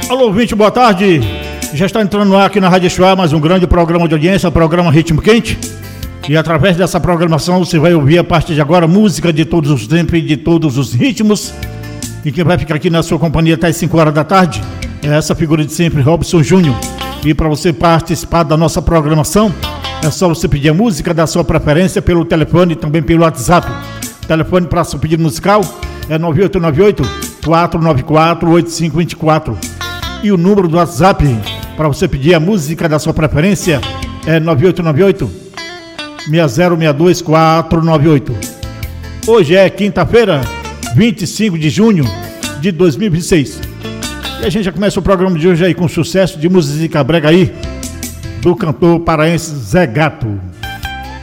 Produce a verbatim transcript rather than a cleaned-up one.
Alô, ouvinte, boa tarde. Já está entrando no ar aqui na Rádio Chuá mais um grande programa de audiência, programa Ritmo Quente. E através dessa programação você vai ouvir a partir de agora música de todos os tempos e de todos os ritmos. E quem vai ficar aqui na sua companhia até as cinco horas da tarde é essa figura de sempre, Robson Júnior. E para você participar da nossa programação, é só você pedir a música da sua preferência pelo telefone e também pelo WhatsApp. O telefone para seu pedido musical é nove oito nove oito, quatro nove quatro, oito cinco dois quatro. E o número do WhatsApp para você pedir a música da sua preferência é nove oito nove oito, seis zero seis dois quatro nove oito. Hoje é quinta-feira, vinte e cinco de junho de dois mil e vinte e seis. E a gente já começa o programa de hoje aí com sucesso de música brega aí, do cantor paraense Zé Gato.